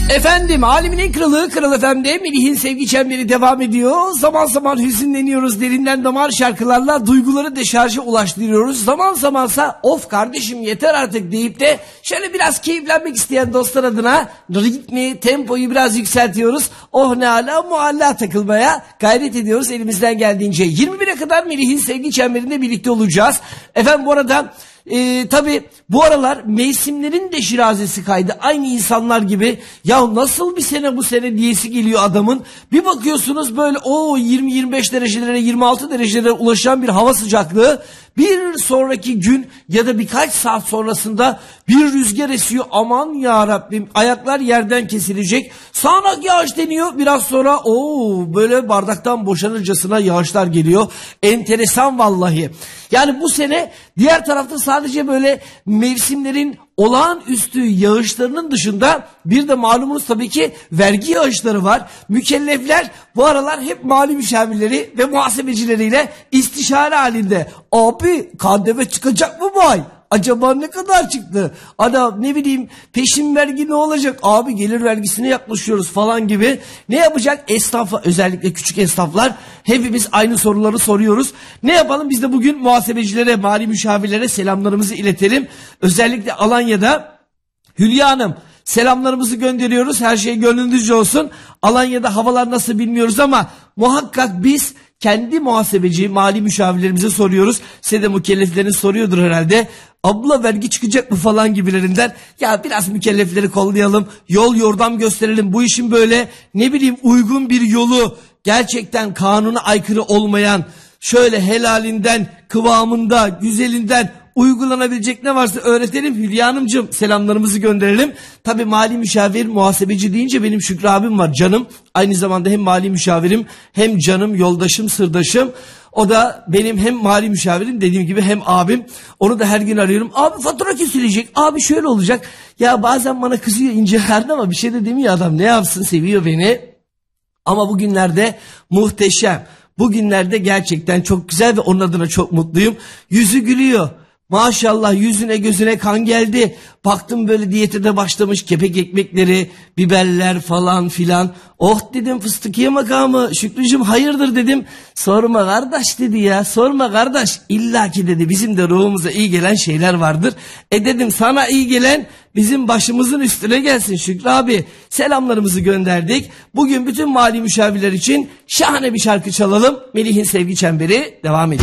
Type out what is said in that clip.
Efendim, alemin en kralı Kral FM'de Melih'in sevgi çemberi devam ediyor. Zaman zaman hüzünleniyoruz, derinden damar şarkılarla duyguları deşarja ulaştırıyoruz. Zaman zamansa of kardeşim yeter artık deyip de şöyle biraz keyiflenmek isteyen dostlar adına ritmi, tempoyu biraz yükseltiyoruz. Oh ne ala mualla takılmaya gayret ediyoruz elimizden geldiğince. 21'e kadar Melih'in sevgi çemberinde birlikte olacağız. Efendim bu arada... tabii bu aralar mevsimlerin de şirazesi kaydı. Aynı insanlar gibi ya nasıl bir sene bu sene diyesi geliyor adamın. Bir bakıyorsunuz böyle 20-25 derecelere 26 derecelere ulaşan bir hava sıcaklığı. Bir sonraki gün ya da birkaç saat sonrasında bir rüzgar esiyor. Aman ya Rabbim, ayaklar yerden kesilecek. Sağanak yağış deniyor. Biraz sonra böyle bardaktan boşanırcasına yağışlar geliyor. Enteresan vallahi. Yani bu sene diğer tarafta sadece böyle mevsimlerin olağanüstü yağışlarının dışında bir de malumunuz tabii ki vergi yağışları var. Mükellefler bu aralar hep mali müşavirleri ve muhasebecileriyle istişare halinde. Abi KDV çıkacak mı bu ay? Acaba ne kadar çıktı? Adam ne bileyim peşin vergi ne olacak? Abi gelir vergisine yaklaşıyoruz falan gibi. Ne yapacak? Esnafa, özellikle küçük esnaflar hepimiz aynı soruları soruyoruz. Ne yapalım? Biz de bugün muhasebecilere, mali müşavirlere selamlarımızı iletelim. Özellikle Alanya'da Hülya Hanım selamlarımızı gönderiyoruz. Her şey gönlünüzce olsun. Alanya'da havalar nasıl bilmiyoruz ama muhakkak biz kendi muhasebeci, mali müşavirlerimize soruyoruz. Size de mükellefleriniz soruyordur herhalde. Abla vergi çıkacak mı falan gibilerinden. Ya biraz mükellefleri kollayalım. Yol yordam gösterelim. Bu işin böyle ne bileyim uygun bir yolu, gerçekten kanuna aykırı olmayan, şöyle helalinden, kıvamında, güzelinden uygulanabilecek ne varsa öğretelim. Hülya Hanımcığım selamlarımızı gönderelim. Tabii mali müşavir, muhasebeci deyince benim Şükrü abim var, canım. Aynı zamanda hem mali müşavirim hem canım, yoldaşım, sırdaşım. O da benim hem mali müşavirim dediğim gibi hem abim. Onu da her gün arıyorum. Abi fatura kesilecek. Abi şöyle olacak. Ya bazen bana kızıyor ince karnı ama bir şey de demiyor adam. Ne yapsın, seviyor beni. Ama bugünlerde muhteşem. Bugünlerde gerçekten çok güzel ve onun adına çok mutluyum. Yüzü gülüyor. Maşallah yüzüne gözüne kan geldi. Baktım böyle diyete de başlamış, kepek ekmekleri, biberler falan filan. Oh dedim fıstıkiye makamı Şükrücüm hayırdır dedim. Sorma kardeş dedi ya, sorma kardeş. İlla ki dedi bizim de ruhumuza iyi gelen şeyler vardır. Dedim sana iyi gelen bizim başımızın üstüne gelsin Şükrü abi. Selamlarımızı gönderdik. Bugün bütün mali müşavirler için şahane bir şarkı çalalım. Melih'in sevgi çemberi devam ediyor.